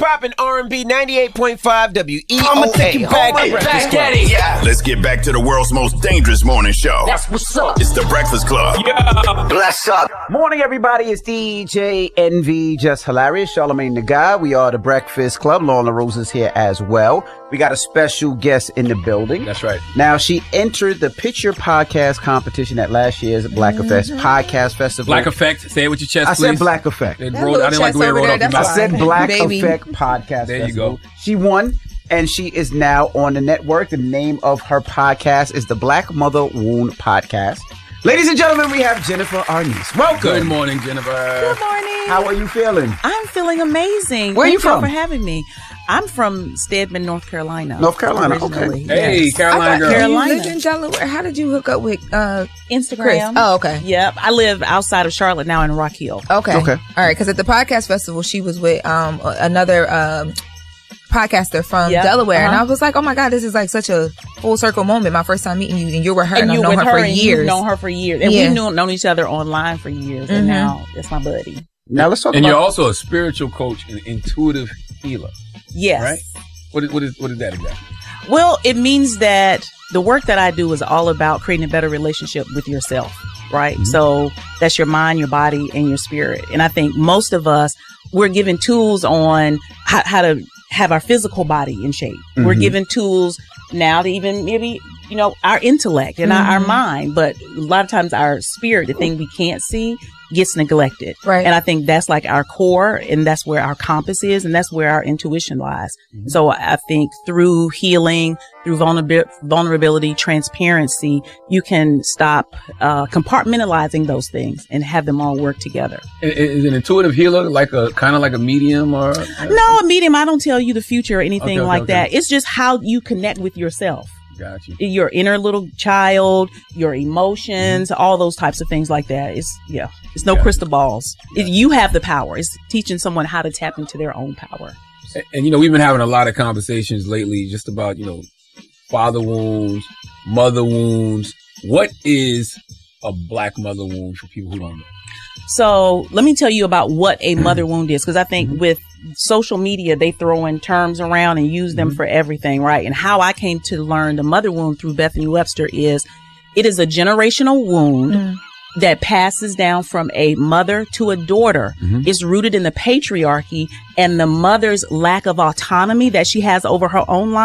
dropping R&B 98.5 WEOA. I'ma take you back, Daddy. Yeah. Let's get back to the world's most dangerous morning show. That's what's up. It's the Breakfast Club. Yeah. Bless up. Morning, everybody. It's DJ NV, Just Hilarious, Charlamagne the Guy. We are the Breakfast Club. Lorna Rose is here as well. We got a special guest in the building. That's right. Now, she entered the Pitch Your Podcast competition at last year's Black Effect Podcast Festival. Black Effect. Say it with your chest, I please. said Black Effect. I didn't like the way it rolled off your I mouth. said Black Effect Podcast There Festival. you go. She won, and she is now on the network. The name of her podcast is the Black Mother Wound Podcast. Ladies and gentlemen, we have Jennifer Arnice. Welcome. Good morning, Jennifer. Good morning. How are you feeling? I'm feeling amazing. Where are you Thank from? for having me. I'm from Stedman, North Carolina. North Carolina, originally. okay. Hey, Yes. Carolina girl. Carolina. You lived in Delaware. How did you hook up with Instagram. Chris? Oh, okay. Yep. I live outside of Charlotte now in Rock Hill. Okay. Okay. All right. Because at the podcast festival, she was with another podcaster from Yep. Delaware, and Uh-huh. I was like, "Oh my God, this is like such a full circle moment." My first time meeting you, and you were her, and, And I've you known with her for and years. You've known her for years. And Yeah. we've known each other online for years. And now that's my buddy. Now let's talk And about... you're also a spiritual coach and intuitive healer, Yes. right? What is that exactly? Well, it means that the work that I do is all about creating a better relationship with yourself, right? Mm-hmm. So that's your mind, your body, and your spirit. And I think most of us, we're given tools on how to have our physical body in shape. Mm-hmm. We're given tools now to even maybe, our intellect and our mind. But a lot of times our spirit, the thing we can't see, gets neglected. Right. And I think that's like our core, and that's where our compass is, and that's where our intuition lies. Mm-hmm. So I think through healing, through vulnerability, transparency, you can stop compartmentalizing those things and have them all work together. Is an intuitive healer like a kind of like a medium or? No, a medium, I don't tell you the future or anything Okay, like okay. that. It's just how you connect with yourself. Got you. Your inner little child, your emotions, all those types of things like that. It's no Yeah. crystal balls. You have the power. It's teaching someone how to tap into their own power. And we've been having a lot of conversations lately just about, father wounds, mother wounds. What is a black mother wound for people who don't know? So let me tell you about what a mother wound is, because I think with social media, they throw in terms around and use them for everything, right? And how I came to learn the mother wound through Bethany Webster is it is a generational wound that passes down from a mother to a daughter. It's rooted in the patriarchy and the mother's lack of autonomy that she has over her own life.